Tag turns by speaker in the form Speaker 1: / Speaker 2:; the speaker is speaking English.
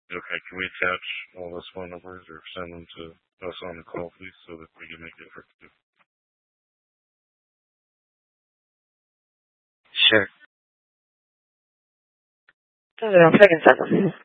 Speaker 1: Okay, can we attach all those phone numbers or send them to us on the call, please, so that we can make it effective?
Speaker 2: Sure. Entonces, no sé qué